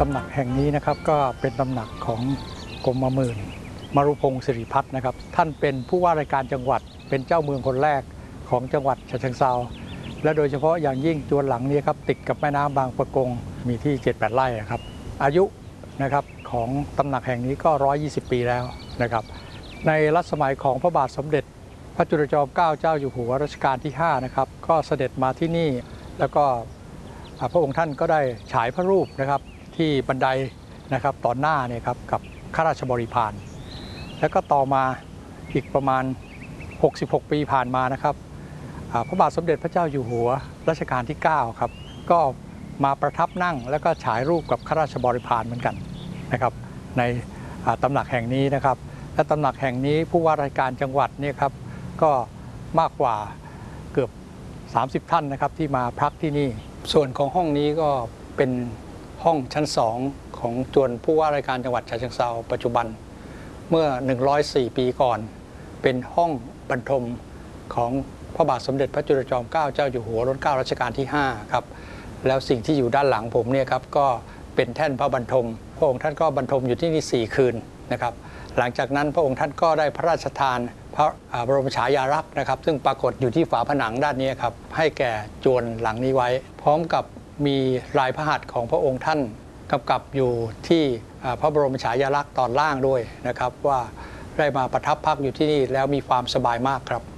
ตำหนักแห่งนี้นะครับก็เป็นตำหนักของกรมหมื่นมรุพงศ์สิริพัฒน์นะครับท่านเป็นผู้ว่าราชการจังหวัดเป็นเจ้าเมืองคนแรกของจังหวัดฉะเชิงเทราและโดยเฉพาะอย่างยิ่งจวนหลังนี้ครับติดกับแม่น้ำบางปะกงมีที่ 7-8 ไร่ครับอายุนะครับของตำหนักแห่งนี้ก็120 ปีแล้วนะครับในรัชสมัยของพระบาทสมเด็จพระจุลจอมเกล้าเจ้าอยู่หัวรัชกาลที่5นะครับก็เสด็จมาที่นี่แล้วก็พระองค์ท่านก็ได้ฉายพระรูปนะครับที่บันไดนะครับต่อหน้าเนี่ยครับกับข้าราชบริพารแล้วก็ต่อมาอีกประมาณ66 ปีผ่านมานะครับพระบาทสมเด็จพระเจ้าอยู่หัวรัชกาลที่9ครับก็มาประทับนั่งแล้วก็ฉายรูปกับข้าราชบริพารเหมือนกันนะครับในตำหนักแห่งนี้นะครับและตำหนักแห่งนี้ผู้ว่าราชการจังหวัดเนี่ยครับก็มากกว่าเกือบ30 ท่านนะครับที่มาพักที่นี่ส่วนของห้องนี้ก็เป็นห้องชั้น2ของจวนผู้ว่าราชการจังหวัดฉะเชิงเทราปัจจุบันเมื่อ104 ปีก่อนเป็นห้องบรรทมของพระบาทสมเด็จพระจุลจอมเกล้าเจ้าอยู่หัวรัชกาลรัชกาลที่5ครับแล้วสิ่งที่อยู่ด้านหลังผมเนี่ยครับก็เป็นแท่นพระบรรทมพระองค์ท่านก็บรรทมอยู่ที่นี่4 คืนนะครับหลังจากนั้นพระองค์ท่านก็ได้พระราชทานพระบรมฉายาลักษณ์นะครับซึ่งปรากฏอยู่ที่ฝาผนังด้านนี้ครับให้แก่จวนหลังนี้ไว้พร้อมกับมีลายพระหัตถ์ของพระองค์ท่านกำกับอยู่ที่พระบรมฉายาลักษณ์ตอนล่างด้วยนะครับว่าได้มาประทับพักอยู่ที่นี่แล้วมีความสบายมากครับ